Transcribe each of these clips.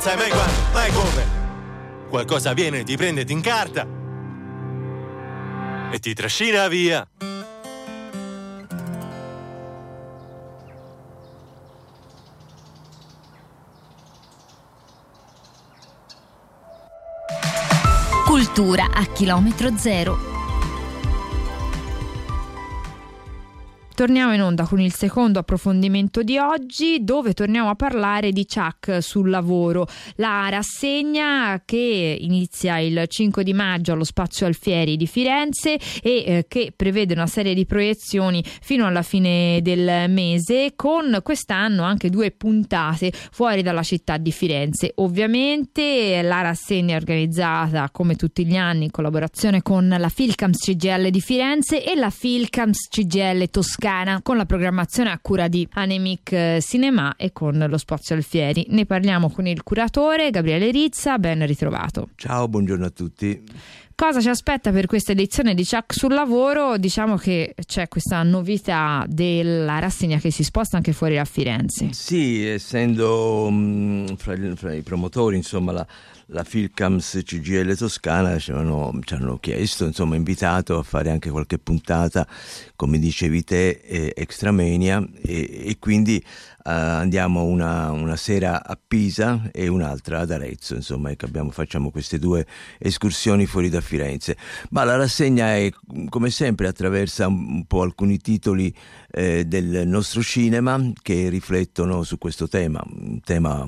sai mai quando, mai come. Qualcosa viene, ti prende, ti incarta e ti trascina via. Cultura a chilometro zero. Torniamo in onda con il secondo approfondimento di oggi, dove torniamo a parlare di Ciak sul lavoro, la rassegna che inizia il 5 di maggio allo Spazio Alfieri di Firenze e che prevede una serie di proiezioni fino alla fine del mese, con quest'anno anche 2 puntate fuori dalla città di Firenze. Ovviamente la rassegna è organizzata come tutti gli anni in collaborazione con la Filcams CGL di Firenze e la Filcams CGL Toscana, con la programmazione a cura di Anemic Cinema e con lo Spazio Alfieri. Ne parliamo con il curatore Gabriele Rizza, ben ritrovato. Ciao, buongiorno a tutti. Cosa ci aspetta per questa edizione di Ciak sul lavoro? Diciamo che c'è questa novità della rassegna che si sposta anche fuori da Firenze. Sì, essendo fra i promotori, insomma, la Filcams CGL Toscana ci hanno chiesto, insomma, invitato a fare anche qualche puntata, come dicevi te, extramenia, e quindi andiamo una sera a Pisa e un'altra ad Arezzo, insomma, facciamo queste 2 escursioni fuori da Firenze. Ma la rassegna è, come sempre, attraversa un po' alcuni titoli del nostro cinema che riflettono su questo tema, un tema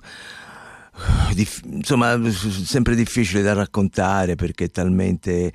insomma sempre difficile da raccontare, perché è talmente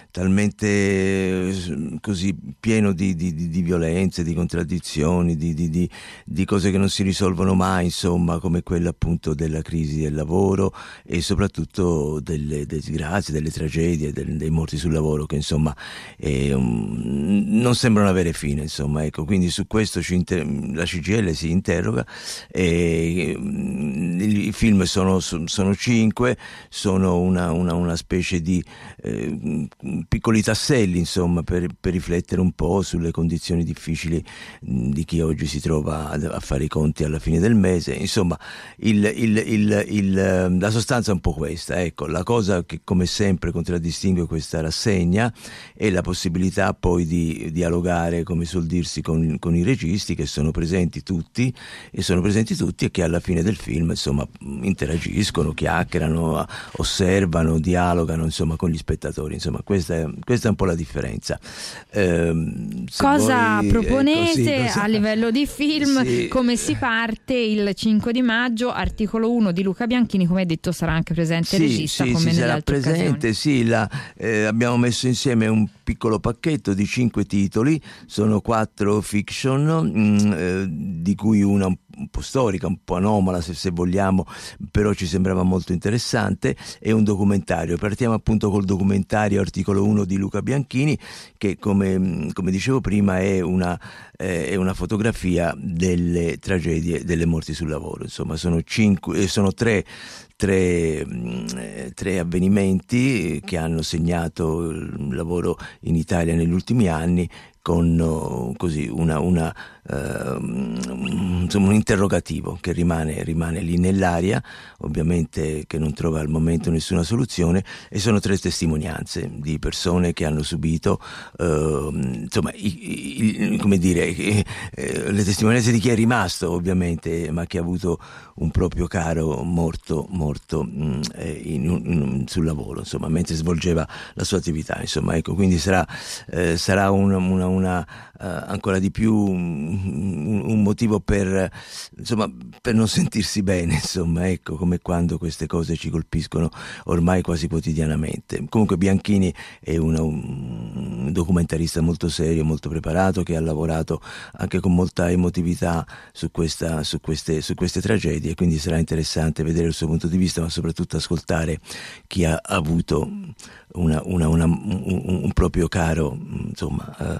così pieno di violenze, di contraddizioni, di cose che non si risolvono mai, insomma, come quella appunto della crisi del lavoro e soprattutto delle disgrazie, delle tragedie, dei morti sul lavoro, che insomma non sembrano avere fine, insomma, ecco. Quindi su questo la CGL si interroga, e i film sono 5, sono una specie di piccoli tasselli, insomma, per riflettere un po' sulle condizioni difficili di chi oggi si trova a fare i conti alla fine del mese. Insomma, la sostanza è un po' questa, ecco. La cosa che, come sempre, contraddistingue questa rassegna è la possibilità poi di dialogare, come suol dirsi, con i registi, che sono presenti tutti e che alla fine del film, insomma, interagiscono, chiacchierano, osservano, dialogano, insomma, con gli spettatori. Insomma, questa è un po' la differenza. Cosa proponete cosa... a livello di film? Sì. Come si parte il 5 di maggio? Articolo 1 di Luca Bianchini, come hai detto, sarà anche presente il regista, come nelle altre presente, occasioni. Abbiamo messo insieme un piccolo pacchetto di 5 titoli, sono 4 fiction, di cui una un po' storica, un po' anomala se vogliamo, però ci sembrava molto interessante, e un documentario. Partiamo appunto col documentario Articolo 1 di Luca Bianchini, che come dicevo prima è una fotografia delle tragedie, delle morti sul lavoro. Insomma, sono 3 avvenimenti che hanno segnato il lavoro in Italia negli ultimi anni, con così un interrogativo che rimane lì nell'aria, ovviamente, che non trova al momento nessuna soluzione, e sono 3 testimonianze di persone che hanno subito insomma come dire, le testimonianze di chi è rimasto, ovviamente, ma che ha avuto un proprio caro morto sul lavoro, insomma, mentre svolgeva la sua attività, insomma, ecco. Quindi sarà ancora di più un motivo per non sentirsi bene, insomma, ecco, come quando queste cose ci colpiscono ormai quasi quotidianamente. Comunque Bianchini è un documentarista molto serio, molto preparato, che ha lavorato anche con molta emotività su queste tragedie, quindi sarà interessante vedere il suo punto di vista, ma soprattutto ascoltare chi ha avuto un proprio caro, insomma,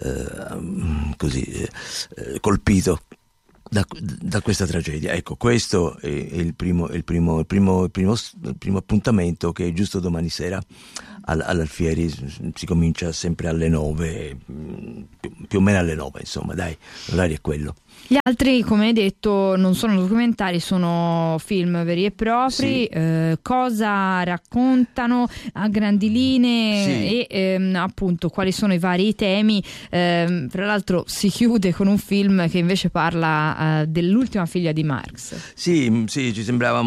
colpito da questa tragedia. Ecco, questo è il primo appuntamento, che è giusto domani sera all'Alfieri si comincia sempre alle 9, più o meno alle 9, insomma, dai, l'orario è quello. Gli altri, come hai detto, non sono documentari, sono film veri e propri. Sì. Cosa raccontano a grandi linee? Sì. E appunto quali sono i vari temi? Tra l'altro si chiude con un film che invece parla dell'ultima figlia di Marx. Sì, ci sembrava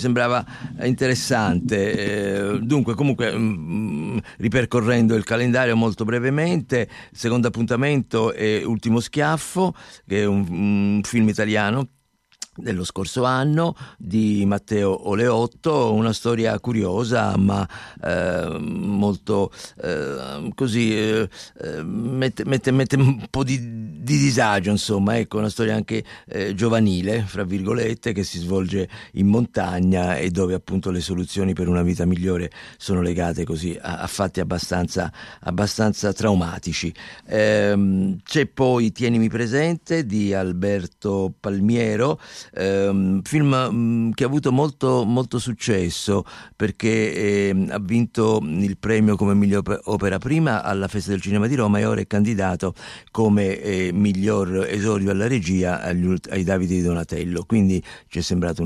interessante. Dunque, comunque, ripercorrendo il calendario molto brevemente, il secondo appuntamento è Ultimo schiaffo, che è un film italiano dello scorso anno di Matteo Oleotto, una storia curiosa ma molto così mette un po' di disagio, insomma, ecco, una storia anche giovanile, fra virgolette, che si svolge in montagna e dove appunto le soluzioni per una vita migliore sono legate così a fatti abbastanza traumatici. C'è poi Tienimi presente di Alberto Palmiero, film che ha avuto molto successo perché ha vinto il premio come miglior opera prima alla Festa del Cinema di Roma e ora è candidato come miglior esordio alla regia ai Davide di Donatello, quindi ci è sembrato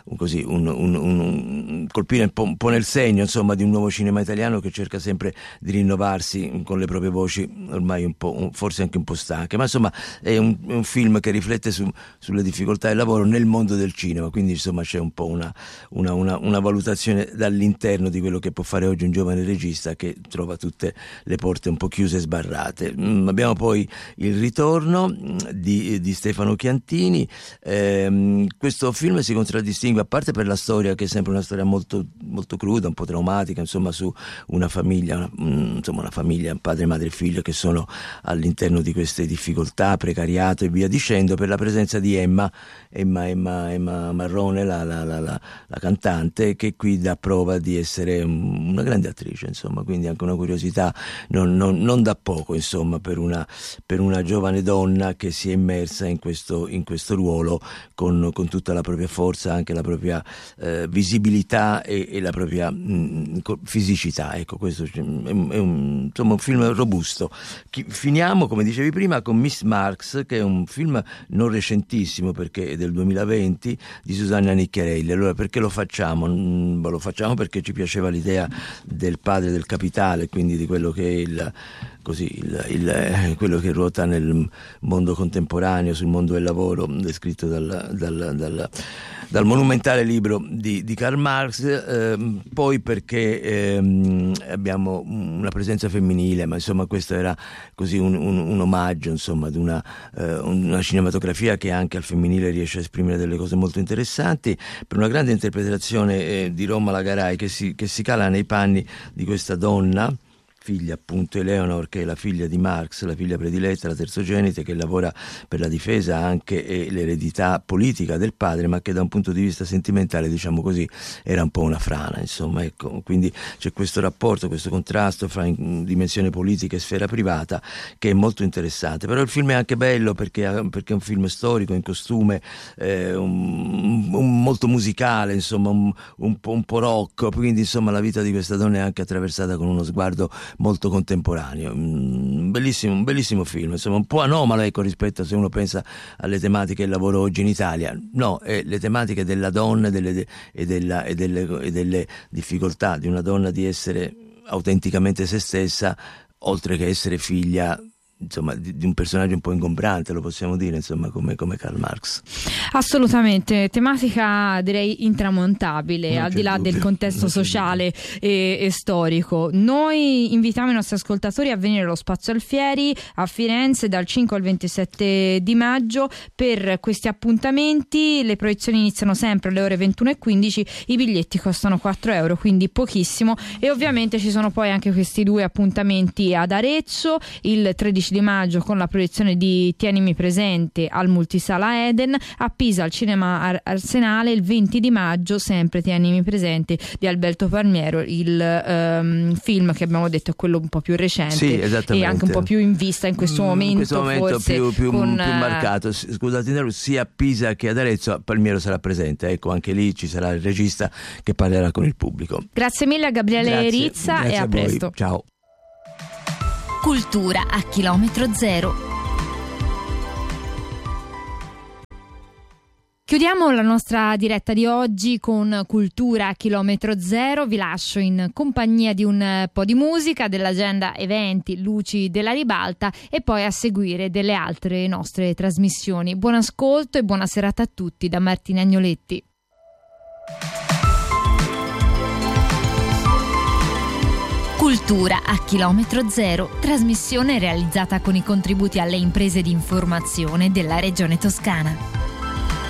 un colpire un po' nel segno, insomma, di un nuovo cinema italiano che cerca sempre di rinnovarsi con le proprie voci ormai forse anche un po' stanche, ma insomma è un film che riflette sulle difficoltà del lavoro nel mondo del cinema, quindi insomma c'è un po' una valutazione dall'interno di quello che può fare oggi un giovane regista che trova tutte le porte un po' chiuse e sbarrate. Abbiamo poi Il ritorno di Stefano Chiantini. Questo film si contraddistingue, a parte per la storia, che è sempre una storia molto, molto cruda, un po' traumatica, insomma, su una famiglia, una famiglia, padre, madre e figlio, che sono all'interno di queste difficoltà, precariato e via dicendo, per la presenza di Emma Marrone, la cantante, che qui dà prova di essere una grande attrice, insomma, quindi anche una curiosità non da poco, insomma, per una giovane donna che si è immersa in questo ruolo con tutta la propria forza, anche la propria visibilità e la propria fisicità. Ecco, questo è un film robusto. Finiamo, come dicevi prima, con Miss Marx, che è un film non recentissimo perché è del 2020, di Susanna Nicchiarelli. Allora, perché lo facciamo? Lo facciamo perché ci piaceva l'idea del padre del capitale, quindi di quello che è quello che ruota nel mondo contemporaneo, sul mondo del lavoro, descritto dal monumentale libro di Karl Marx, poi perché abbiamo una presenza femminile, ma insomma questo era così un omaggio, insomma, ad una cinematografia che anche al femminile riesce a esprimere delle cose molto interessanti, per una grande interpretazione di Roma Lagarai che si cala nei panni di questa donna, figlia appunto Eleonor, che è la figlia di Marx, la figlia prediletta, la terzogenite, che lavora per la difesa anche e l'eredità politica del padre, ma che da un punto di vista sentimentale, diciamo così, era un po' una frana, insomma, ecco. Quindi c'è questo rapporto, questo contrasto fra dimensione politica e sfera privata che è molto interessante. Però il film è anche bello perché è un film storico, in costume, molto musicale, insomma, un po' rock, quindi insomma la vita di questa donna è anche attraversata con uno sguardo molto contemporaneo. Un bellissimo film, insomma, un po' anomalo, ecco, rispetto a, se uno pensa alle tematiche del lavoro oggi in Italia. No, le tematiche della donna e delle difficoltà di una donna di essere autenticamente se stessa, oltre che essere figlia, insomma, di un personaggio un po' ingombrante, lo possiamo dire, insomma, come Karl Marx. Assolutamente, tematica direi intramontabile, al di là del contesto sociale e storico. Noi invitiamo i nostri ascoltatori a venire allo Spazio Alfieri a Firenze dal 5 al 27 di maggio per questi appuntamenti. Le proiezioni iniziano sempre alle ore 21:15, i biglietti costano €4, quindi pochissimo, e ovviamente ci sono poi anche questi due appuntamenti ad Arezzo il 13 11 di maggio con la proiezione di Tienimi presente al Multisala Eden, a Pisa al Cinema Arsenale il 20 di maggio sempre Tienimi presente di Alberto Palmiero, il film che abbiamo detto è quello un po' più recente e anche un po' più in vista in questo momento, forse più marcato. Scusate, sia a Pisa che ad Arezzo Palmiero sarà presente, ecco, anche lì ci sarà il regista che parlerà con il pubblico. Grazie mille a Gabriele Rizza e a presto. Ciao. Cultura a chilometro zero. Chiudiamo la nostra diretta di oggi con Cultura a chilometro zero. Vi lascio in compagnia di un po' di musica, dell'agenda eventi, luci della ribalta e poi a seguire delle altre nostre trasmissioni. Buon ascolto e buona serata a tutti da Martina Agnoletti. Cultura a chilometro zero, trasmissione realizzata con i contributi alle imprese di informazione della Regione Toscana.